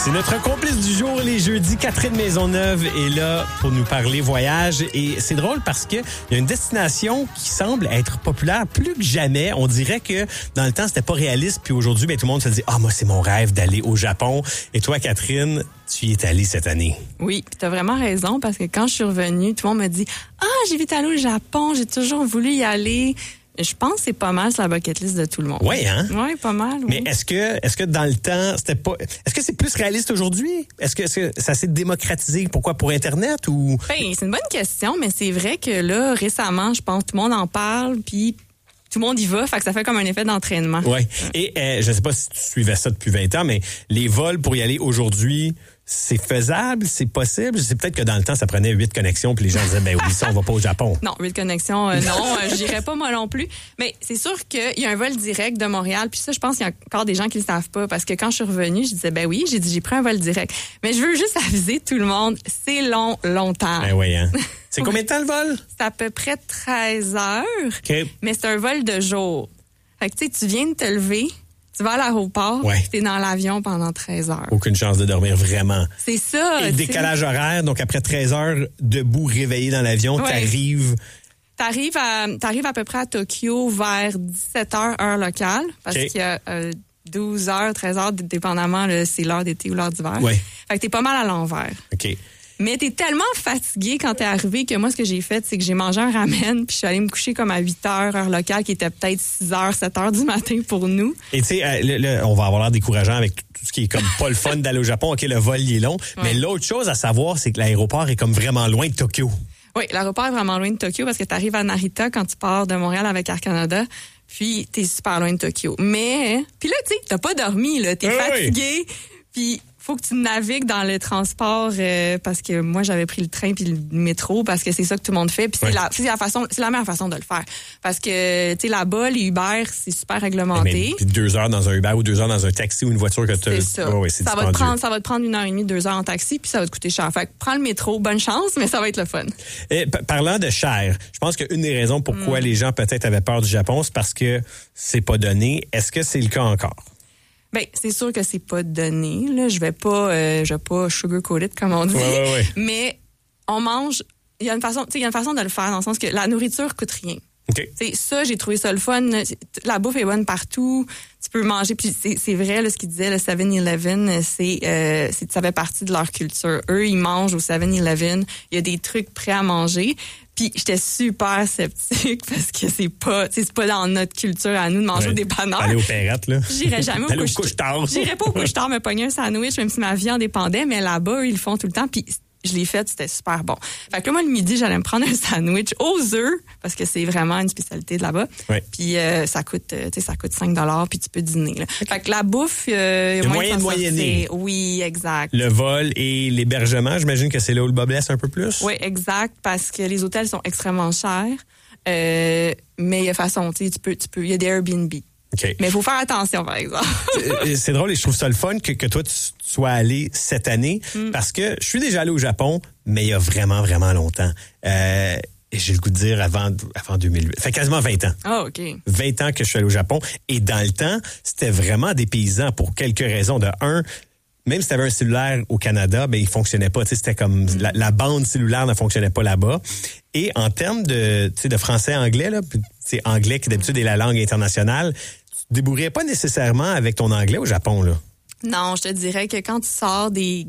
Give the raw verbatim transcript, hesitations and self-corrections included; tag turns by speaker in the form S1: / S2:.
S1: C'est notre complice du jour, les jeudis. Catherine Maisonneuve est là pour nous parler voyage. Et c'est drôle parce que il y a une destination qui semble être populaire plus que jamais. On dirait que dans le temps, c'était pas réaliste. Puis aujourd'hui, ben, tout le monde se dit « Ah, moi, c'est mon rêve d'aller au Japon. » Et toi, Catherine, tu y es allée cette année.
S2: Oui, puis t'as vraiment raison parce que quand je suis revenue, tout le monde me dit « Ah, j'ai vite aller au Japon. J'ai toujours voulu y aller. » Je pense que c'est pas mal sur la bucket list de tout le monde.
S1: Oui, hein?
S2: Oui, pas mal. Oui.
S1: Mais est-ce que, est-ce que dans le temps, c'était pas, est-ce que c'est plus réaliste aujourd'hui? Est-ce que, est-ce que ça s'est démocratisé? Pourquoi? Pour Internet ou?
S2: Ben, c'est une bonne question, mais c'est vrai que là, récemment, je pense que tout le monde en parle, puis tout le monde y va, fait que ça fait comme un effet d'entraînement.
S1: Oui. Et euh, je sais pas si tu suivais ça depuis vingt ans, mais les vols pour y aller aujourd'hui, c'est faisable, c'est possible. C'est peut-être que dans le temps, ça prenait huit connexions, puis les gens disaient, ben oui, ça, on va pas au Japon.
S2: Non, huit connexions, euh, non, euh, je dirais pas moi non plus. Mais c'est sûr qu'il y a un vol direct de Montréal, puis ça, je pense qu'il y a encore des gens qui le savent pas, parce que quand je suis revenue, je disais, ben oui, j'ai dit, j'ai pris un vol direct. Mais je veux juste aviser tout le monde, c'est long, longtemps.
S1: Ben oui, hein. C'est combien de temps le vol?
S2: C'est à peu près treize heures,
S1: OK.
S2: Mais c'est un vol de jour. Fait que tu sais, tu viens de te lever, tu vas à l'aéroport,
S1: ouais.
S2: tu es dans l'avion pendant treize heures.
S1: Aucune chance de dormir vraiment.
S2: C'est ça.
S1: Et le décalage horaire, donc après treize heures, debout, réveillé dans l'avion, ouais. t'arrives...
S2: T'arrives à, t'arrives à peu près à Tokyo vers dix-sept heures, heure locale, parce okay. qu'il y a euh, douze heures, treize heures, dépendamment, là, c'est l'heure d'été ou l'heure d'hiver.
S1: Ouais.
S2: Fait que t'es pas mal à l'envers.
S1: OK.
S2: Mais t'es tellement fatigué quand t'es arrivé que moi, ce que j'ai fait, c'est que j'ai mangé un ramen, puis je suis allée me coucher comme à huit heures, heure locale, qui était peut-être six heures, sept heures du matin pour nous.
S1: Et tu sais, euh, on va avoir l'air décourageant avec tout, tout ce qui est comme pas le fun d'aller au Japon. OK, le vol, il est long. Ouais. Mais l'autre chose à savoir, c'est que l'aéroport est comme vraiment loin de Tokyo.
S2: Oui, l'aéroport est vraiment loin de Tokyo parce que t'arrives à Narita quand tu pars de Montréal avec Air Canada, puis t'es super loin de Tokyo. Mais, puis là, tu sais, t'as pas dormi, là, t'es oui, fatigué, puis faut que tu navigues dans le transport euh, parce que moi j'avais pris le train puis le métro parce que c'est ça que tout le monde fait puis c'est ouais. la c'est la façon c'est la meilleure façon de le faire parce que tu sais là-bas les Uber c'est super réglementé.
S1: Mais deux heures dans un Uber ou deux heures dans un taxi ou une voiture que tu
S2: c'est ça.
S1: Oh, ouais, c'est
S2: ça va te prendre ça va te prendre une heure et demie deux heures en taxi puis ça va te coûter cher. Fait que prends le métro, bonne chance mais ça va être le fun.
S1: Et p- parlant de cher, je pense qu'une des raisons pourquoi mm. les gens peut-être avaient peur du Japon c'est parce que c'est pas donné. Est-ce que c'est le cas encore?
S2: Ben, c'est sûr que c'est pas donné, là. Je vais pas, euh, je vais pas sugarcoat it, comme on dit.
S1: Ouais, ouais, ouais.
S2: Mais on mange, il y a une façon, tu sais, il y a une façon de le faire dans le sens que la nourriture coûte rien.
S1: Okay.
S2: C'est ça, j'ai trouvé ça le fun. La bouffe est bonne partout. Tu peux manger. Puis c'est, c'est vrai, là, ce qu'ils disaient, le seven eleven, c'est, euh, c'est, ça fait partie de leur culture. Eux, ils mangent au seven eleven. Il y a des trucs prêts à manger. Puis j'étais super sceptique parce que c'est pas, c'est pas dans notre culture à nous de manger ouais. des bananes.
S1: Aller au Perrette, là.
S2: J'irais jamais au
S1: couche-tard.
S2: J'irais pas au couche-tard me pogner un sandwich, même si ma vie en dépendait, mais là-bas, eux, ils le font tout le temps. Puis je l'ai fait, c'était super bon. Fait que là, moi, le midi, j'allais me prendre un sandwich aux œufs, parce que c'est vraiment une spécialité de là-bas.
S1: Ouais.
S2: Puis euh, ça coûte, tu sais, ça coûte cinq dollars, puis tu peux dîner. Là. Fait que la bouffe, euh,
S1: il y a moyen de moyenner.
S2: Oui, exact.
S1: Le vol et l'hébergement, j'imagine que c'est là où le bas blesse un peu plus.
S2: Oui, exact, parce que les hôtels sont extrêmement chers. Euh, mais il y a façon, tu sais, tu peux, tu peux, il y a des Airbnb.
S1: Okay.
S2: Mais il faut faire attention, par exemple.
S1: C'est drôle et je trouve ça le fun que, que toi, tu sois allé cette année mm. parce que je suis déjà allé au Japon, mais il y a vraiment, vraiment longtemps. Euh, et j'ai le goût de dire avant, avant deux mille huit. Ça fait quasiment vingt ans.
S2: Ah, oh, OK.
S1: vingt ans que je suis allé au Japon. Et dans le temps, c'était vraiment dépaysant pour quelques raisons. De un, même si tu avais un cellulaire au Canada, ben il fonctionnait pas. C'était comme mm. la, la bande cellulaire ne fonctionnait pas là-bas. Et en termes de, de français-anglais, là, c'est anglais qui d'habitude est la langue internationale, tu ne débrouillerais pas nécessairement avec ton anglais au Japon, là.
S2: Non, je te dirais que quand tu sors des